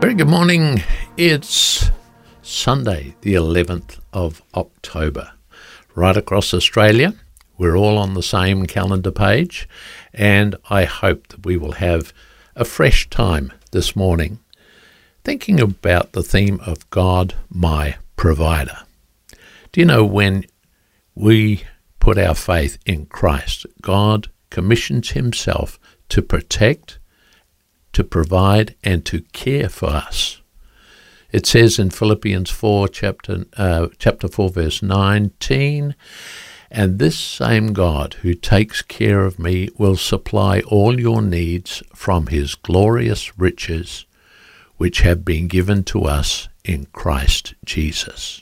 Very good morning. It's Sunday, the 11th of October. Right across Australia, we're all on the same calendar page, and I hope that we will have a fresh time this morning thinking about the theme of God, my provider. Do you know when we put our faith in Christ, God commissions himself to protect, to provide, and to care for us? It says in Philippians 4, chapter 4, verse 19, "And this same God who takes care of me will supply all your needs from his glorious riches, which have been given to us in Christ Jesus."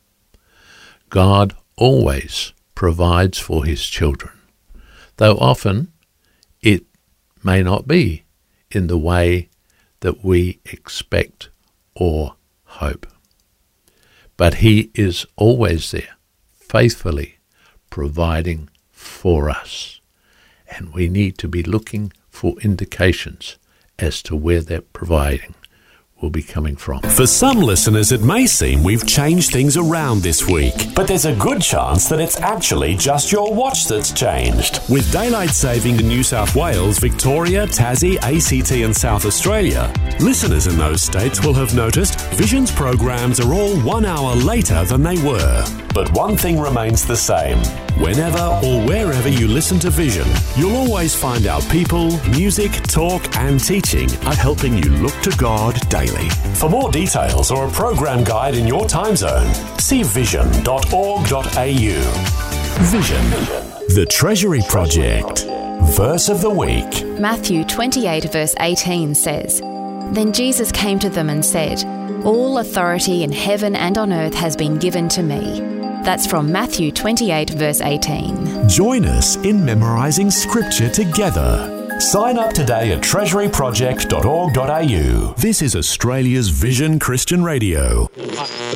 God always provides for his children, though often it may not be in the way that we expect or hope. But he is always there, faithfully providing for us. And we need to be looking for indications as to where that providing will be coming from. For some listeners, it may seem we've changed things around this week, but there's a good chance that it's actually just your watch that's changed. With daylight saving in New South Wales, Victoria, Tassie, ACT and South Australia, listeners in those states will have noticed Vision's programs are all 1 hour later than they were. But one thing remains the same. Whenever or wherever you listen to Vision, you'll always find our people, music, talk and teaching are helping you look to God daily. For more details or a program guide in your time zone, see vision.org.au. Vision, the Treasury Project. Verse of the week. Matthew 28 verse 18 says, "Then Jesus came to them and said, 'All authority in heaven and on earth has been given to me.'" That's from Matthew 28 verse 18. Join us in memorising scripture together. Sign up today at treasuryproject.org.au. This is Australia's Vision Christian Radio.